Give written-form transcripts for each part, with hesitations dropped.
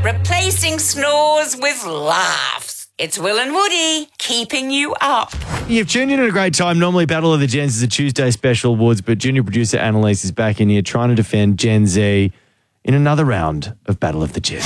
replacing snores with laughs. It's Will and Woody keeping you up. You've tuned in at a great time. Normally, Battle of the Gens is a Tuesday special, Woods, but junior producer Annalise is back in here trying to defend Gen Z in another round of Battle of the Gens.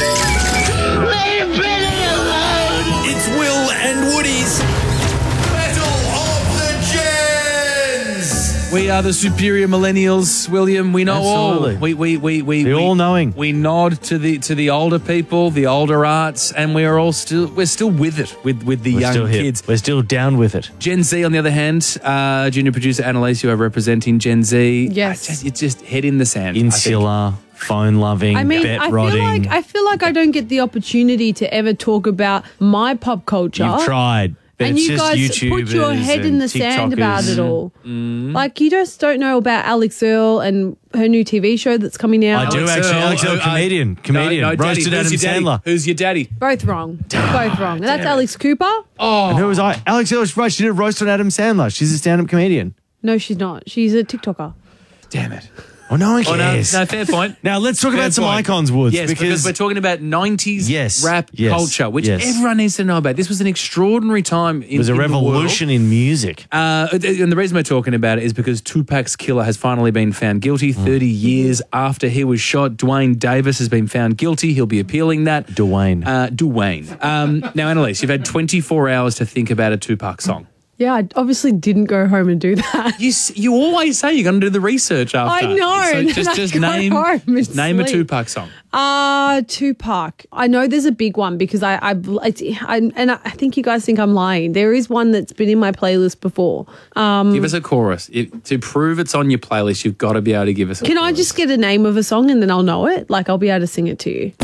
It's Will and Woody's Battle of the Gens. We are the superior millennials, William. We know Absolutely. all. The all-knowing. We nod to the older people, the older arts, and we're still with it with the We're young still here. kids. We're still down with it. Gen Z, on the other hand, junior producer Annalise, you are representing Gen Z. Yes. It's just head in the sand. I think. Insular, phone-loving, I mean, bet-rotting. I feel like I don't get the opportunity to ever talk about my pop culture. You've tried. But And it's you just guys YouTubers put your head in and the sand about TikTokers. it all. Like, you just don't know about Alex Earl and her new TV show that's coming out. I do actually. Alex Earl, comedian. No, Roasted daddy. Adam Who's your daddy? Sandler. Who's your daddy? Both wrong. Both wrong. That's Alex Cooper. And who was I? Alex Earl was right. She did a roast on Adam Sandler. She's a stand-up comedian. No, she's not. She's a TikToker. Damn it. Oh, no one Oh, no, cares. no, fair point. Now, let's talk Fair about some point. icons, Woods. Yes, because we're talking about 90s rap culture, which everyone needs to know about. This was an extraordinary time in it was a in the revolution in music. world. And the reason we're talking about it is because Tupac's killer has finally been found guilty 30 years after he was shot. Dwayne Davis has been found guilty. He'll be appealing that. Dwayne. Now, Annalise, you've had 24 hours to think about a Tupac song. Yeah, I obviously didn't go home and do that. You always say you're going to do the research after. I know. So and then just I go name home and name a sleep. Tupac song. Tupac. I know there's a big one because I think you guys think I'm lying. There is one that's been in my playlist before. Give us a chorus. To prove it's on your playlist, you've got to be able to give us a Can chorus. I just get a name of a song and then I'll know it? Like, I'll be able to sing it to you.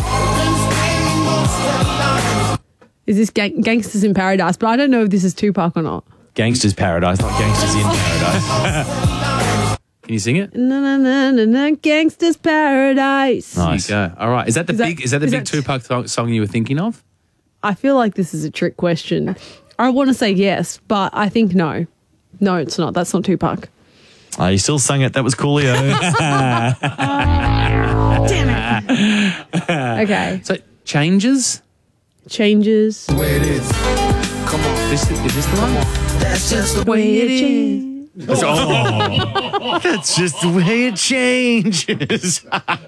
Is this Gangsters in Paradise? But I don't know if this is Tupac or not. Gangsters Paradise, not Gangsters in Paradise. Can you sing it? Na na na na na, Gangsters Paradise. Nice. There you go. All right. Is that the big Tupac song you were thinking of? I feel like this is a trick question. I want to say yes, but I think no. No, it's not. That's not Tupac. You still sung it. That was Coolio. Damn it. Okay. So Changes. Changes. The way it is. Come on. Is this the one? That's just the Way it changes. That's just the way it changes.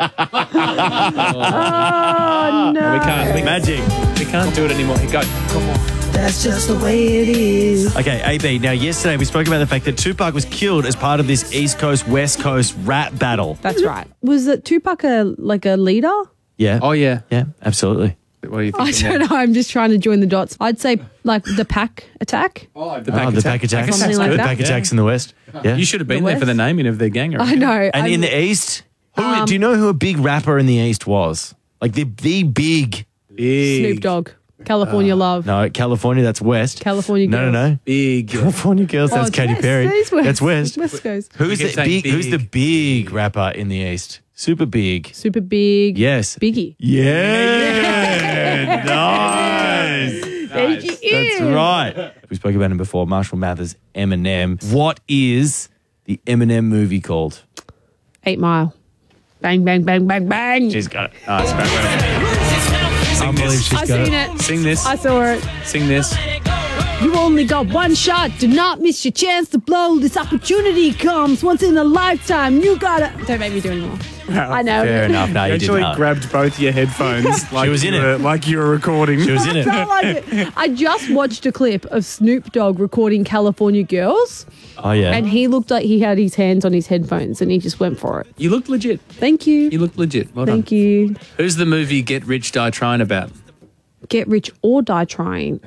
Oh, no. We can't. Magic. We can't do it anymore. Go. Come on. That's just the way it is. Okay, AB. Now, yesterday we spoke about the fact that Tupac was killed as part of this East Coast, West Coast rap battle. That's right. Was it Tupac a leader? Yeah. Oh yeah. Yeah, absolutely. What are you I thinking? don't know. I'm just trying to join the dots. I'd say like the Pack Attack. The The Pack Attacks. Something like the that. Pack Attacks in the West. Yeah. You should have been The there for the West? naming of their gang. I know. And in the East, do you know who a big rapper in the East was? Like the big. Snoop Dogg. California Love. No, California, that's West. California No, Girls. Big. California Girls, that's it's Katy West. Perry. It is West. That's West. West Coast. Who's You the can say big? Who's the big. big rapper in the East? Super big. Super big. Yes. Biggie. Yeah. Nice. There she is. That's right. We spoke about him before. Marshall Mathers, Eminem. What is the Eminem movie called? 8 Mile. Bang, bang, bang, bang, bang. She's got it. Nice. I believe she's I got seen it. it. Sing this. I saw it. Sing this. You only got one shot. Do not miss your chance to blow. This opportunity comes once in a lifetime. You gotta. Don't make me do anymore. I know. Fair enough. No, you did not. grabbed both your headphones like was in it. like you were recording. She was in it. Felt like it. I just watched a clip of Snoop Dogg recording California Girls, Oh, yeah. and he looked like he had his hands on his headphones, and he just went for it. You looked legit. Thank you. You looked legit. Well Thank done. you. Who's the movie Get Rich, Die Trying about? Get rich or die trying.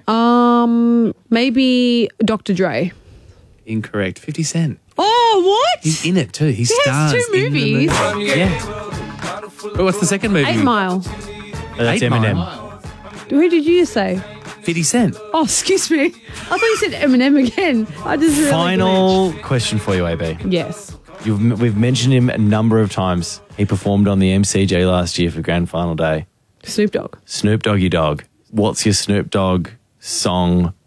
Maybe Dr. Dre. Incorrect. 50 Cent. Oh, what? He's in it too. He has stars two in the movies. movie. Yeah. But what's the second movie? 8 Mile. That's 8 Eminem. Mile. Who did you say? 50 Cent. Oh, excuse me. I thought you said Eminem again. I just really Final question for you, AB. glitched. Yes. We've mentioned him a number of times. He performed on the MCG last year for Grand Final Day. Snoop Dogg. Snoop Doggy Dogg. What's your Snoop Dogg song